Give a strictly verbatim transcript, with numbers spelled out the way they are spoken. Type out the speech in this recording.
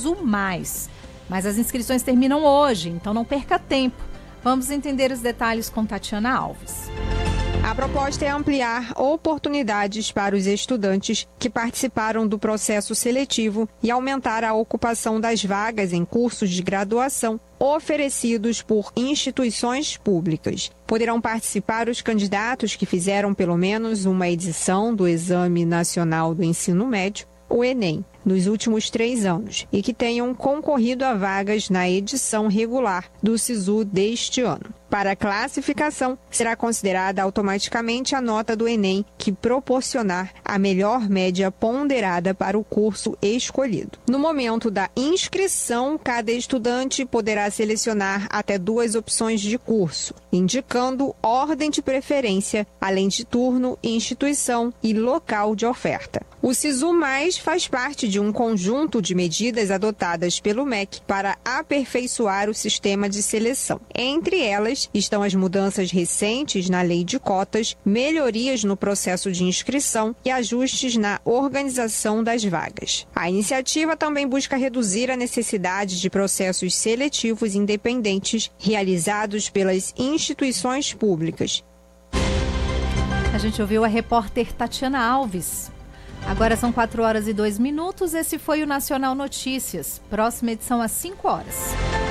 SISU Mais. Mas as inscrições terminam hoje, então não perca tempo. Vamos entender os detalhes com Tatiana Alves. A proposta é ampliar oportunidades para os estudantes que participaram do processo seletivo e aumentar a ocupação das vagas em cursos de graduação oferecidos por instituições públicas. Poderão participar os candidatos que fizeram pelo menos uma edição do Exame Nacional do Ensino Médio, o Enem, nos últimos três anos e que tenham concorrido a vagas na edição regular do SISU deste ano. Para a classificação, será considerada automaticamente a nota do Enem que proporcionar a melhor média ponderada para o curso escolhido. No momento da inscrição, cada estudante poderá selecionar até duas opções de curso, indicando ordem de preferência, além de turno, instituição e local de oferta. O SISU Mais faz parte de um conjunto de medidas adotadas pelo M E C para aperfeiçoar o sistema de seleção. Entre elas estão as mudanças recentes na lei de cotas, melhorias no processo de inscrição e ajustes na organização das vagas. A iniciativa também busca reduzir a necessidade de processos seletivos independentes realizados pelas instituições públicas. A gente ouviu a repórter Tatiana Alves. Agora são quatro horas e dois minutos. Esse foi o Nacional Notícias. Próxima edição às cinco horas.